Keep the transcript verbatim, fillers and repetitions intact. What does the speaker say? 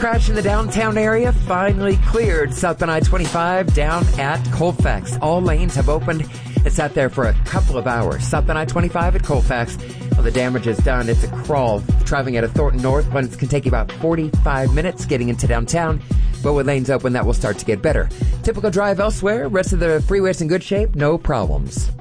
crash in the downtown area finally cleared south on I twenty-five down at Colfax. All lanes have opened. It's out there for a couple of hours. South on I twenty-five at Colfax. Well, the damage is done. It's a crawl. Driving out of Thornton North, ones can take you about forty-five minutes getting into downtown. But with lanes open, that will start to get better. Typical drive elsewhere. Rest of the freeway's in good shape. No problems.